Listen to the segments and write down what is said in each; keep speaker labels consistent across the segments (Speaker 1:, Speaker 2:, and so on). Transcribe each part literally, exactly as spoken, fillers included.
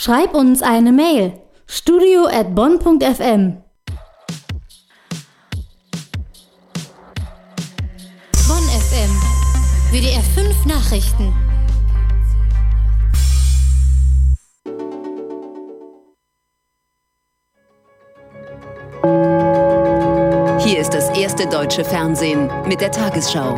Speaker 1: Schreib uns eine Mail. studio at bonn punkt f m.
Speaker 2: Bonn F M. W D R fünf Nachrichten.
Speaker 3: Hier ist das erste deutsche Fernsehen mit der Tagesschau.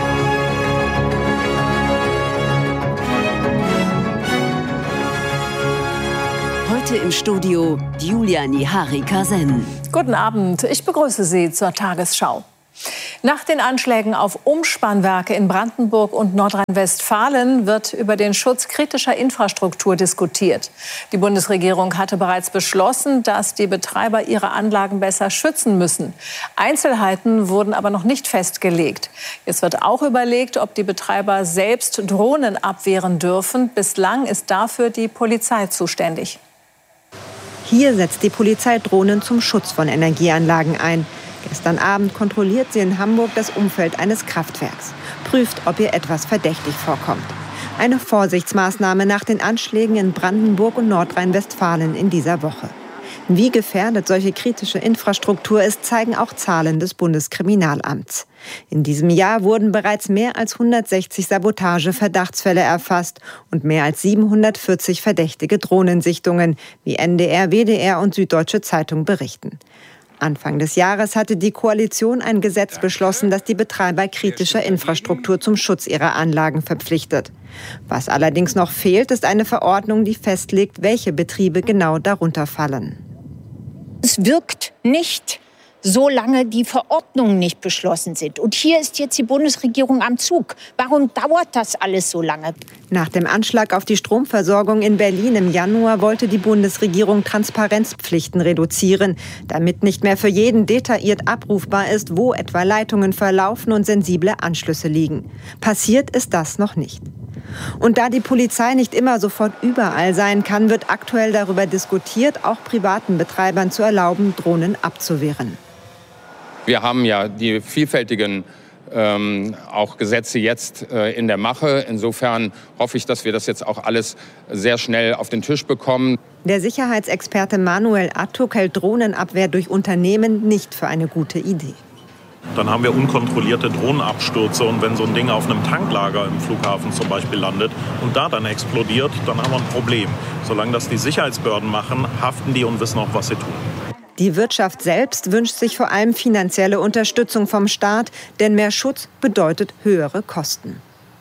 Speaker 3: Heute im Studio Julia Nihari-Kasen.
Speaker 4: Guten Abend, ich begrüße Sie zur Tagesschau. Nach den Anschlägen auf Umspannwerke in Brandenburg und Nordrhein-Westfalen wird über den Schutz kritischer Infrastruktur diskutiert. Die Bundesregierung hatte bereits beschlossen, dass die Betreiber ihre Anlagen besser schützen müssen. Einzelheiten wurden aber noch nicht festgelegt. Jetzt wird auch überlegt, ob die Betreiber selbst Drohnen abwehren dürfen. Bislang ist dafür die Polizei zuständig.
Speaker 5: Hier setzt die Polizei Drohnen zum Schutz von Energieanlagen ein. Gestern Abend kontrolliert sie in Hamburg das Umfeld eines Kraftwerks, prüft, ob ihr etwas verdächtig vorkommt. Eine Vorsichtsmaßnahme nach den Anschlägen in Brandenburg und Nordrhein-Westfalen in dieser Woche. Wie gefährdet solche kritische Infrastruktur ist, zeigen auch Zahlen des Bundeskriminalamts. In diesem Jahr wurden bereits mehr als hundertsechzig Sabotage-Verdachtsfälle erfasst und mehr als siebenhundertvierzig verdächtige Drohnensichtungen, wie N D R, W D R und Süddeutsche Zeitung berichten. Anfang des Jahres hatte die Koalition ein Gesetz beschlossen, das die Betreiber kritischer Infrastruktur zum Schutz ihrer Anlagen verpflichtet. Was allerdings noch fehlt, ist eine Verordnung, die festlegt, welche Betriebe genau darunter fallen.
Speaker 6: Es wirkt nicht, solange die Verordnungen nicht beschlossen sind. Und hier ist jetzt die Bundesregierung am Zug. Warum dauert das alles so lange?
Speaker 5: Nach dem Anschlag auf die Stromversorgung in Berlin im Januar wollte die Bundesregierung Transparenzpflichten reduzieren, damit nicht mehr für jeden detailliert abrufbar ist, wo etwa Leitungen verlaufen und sensible Anschlüsse liegen. Passiert ist das noch nicht. Und da die Polizei nicht immer sofort überall sein kann, wird aktuell darüber diskutiert, auch privaten Betreibern zu erlauben, Drohnen abzuwehren.
Speaker 7: Wir haben ja die vielfältigen ähm, auch Gesetze jetzt äh, in der Mache. Insofern hoffe ich, dass wir das jetzt auch alles sehr schnell auf den Tisch bekommen.
Speaker 5: Der Sicherheitsexperte Manuel Attuk hält Drohnenabwehr durch Unternehmen nicht für eine gute Idee.
Speaker 8: Dann haben wir unkontrollierte Drohnenabstürze und wenn so ein Ding auf einem Tanklager im Flughafen zum Beispiel landet und da dann explodiert, dann haben wir ein Problem. Solange das die Sicherheitsbehörden machen, haften die und wissen auch, was sie tun.
Speaker 5: Die Wirtschaft selbst wünscht sich vor allem finanzielle Unterstützung vom Staat, denn mehr Schutz bedeutet höhere Kosten.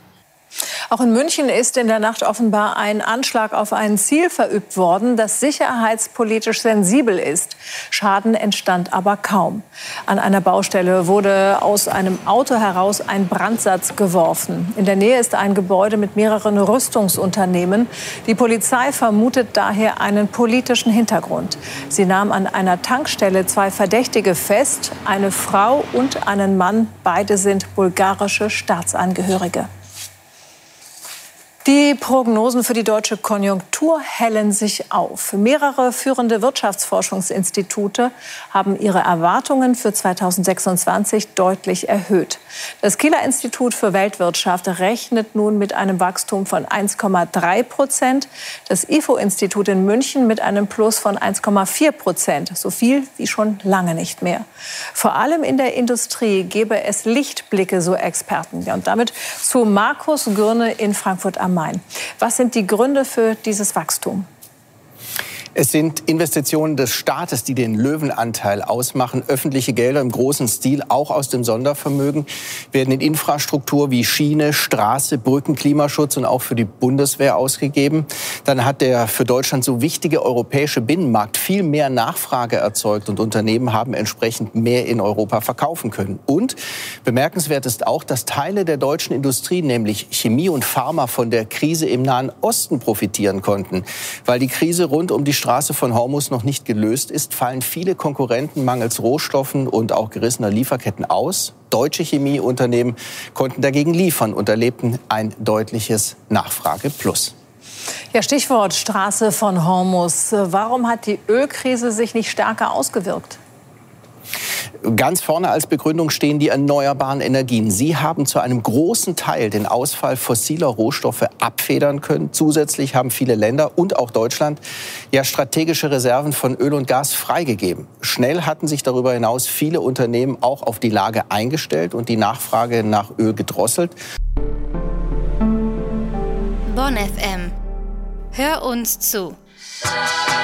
Speaker 4: Auch in München ist in der Nacht offenbar ein Anschlag auf ein Ziel verübt worden, das sicherheitspolitisch sensibel ist. Schaden entstand aber kaum. An einer Baustelle wurde aus einem Auto heraus ein Brandsatz geworfen. In der Nähe ist ein Gebäude mit mehreren Rüstungsunternehmen. Die Polizei vermutet daher einen politischen Hintergrund. Sie nahm an einer Tankstelle zwei Verdächtige fest, eine Frau und einen Mann. Beide sind bulgarische Staatsangehörige. Die Prognosen für die deutsche Konjunktur hellen sich auf. Mehrere führende Wirtschaftsforschungsinstitute haben ihre Erwartungen für zweitausendsechsundzwanzig deutlich erhöht. Das Kieler Institut für Weltwirtschaft rechnet nun mit einem Wachstum von eins Komma drei Prozent. Das I F O-Institut in München mit einem Plus von eins Komma vier Prozent. So viel wie schon lange nicht mehr. Vor allem in der Industrie gebe es Lichtblicke, so Experten. Ja, und damit zu Markus Gürne in Frankfurt am Main. Was sind die Gründe für dieses Wachstum?
Speaker 9: Es sind Investitionen des Staates, die den Löwenanteil ausmachen. Öffentliche Gelder im großen Stil, auch aus dem Sondervermögen, werden in Infrastruktur wie Schiene, Straße, Brücken, Klimaschutz und auch für die Bundeswehr ausgegeben. Dann hat der für Deutschland so wichtige europäische Binnenmarkt viel mehr Nachfrage erzeugt und Unternehmen haben entsprechend mehr in Europa verkaufen können. Und bemerkenswert ist auch, dass Teile der deutschen Industrie, nämlich Chemie und Pharma, von der Krise im Nahen Osten profitieren konnten. Weil die Krise rund um die Straße von Hormuz noch nicht gelöst ist, fallen viele Konkurrenten mangels Rohstoffen und auch gerissener Lieferketten aus. Deutsche Chemieunternehmen konnten dagegen liefern und erlebten ein deutliches Nachfrageplus.
Speaker 4: Ja, Stichwort Straße von Hormuz. Warum hat die Ölkrise sich nicht stärker ausgewirkt?
Speaker 9: Ganz vorne als Begründung stehen die erneuerbaren Energien. Sie haben zu einem großen Teil den Ausfall fossiler Rohstoffe abfedern können. Zusätzlich haben viele Länder und auch Deutschland ja strategische Reserven von Öl und Gas freigegeben. Schnell hatten sich darüber hinaus viele Unternehmen auch auf die Lage eingestellt und die Nachfrage nach Öl gedrosselt.
Speaker 2: Bonn F M. Hör uns zu.